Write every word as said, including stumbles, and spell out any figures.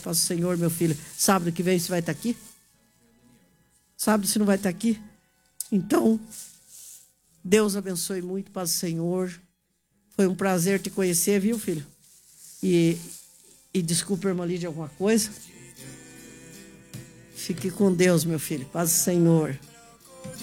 Paz do Senhor, meu filho. Sábado que vem você vai estar aqui? Sábado você não vai estar aqui? Então, Deus abençoe muito, paz do Senhor. Foi um prazer te conhecer, viu, filho? E, e desculpa, irmã Lídia, alguma coisa. Fique com Deus, meu filho. Paz do Senhor.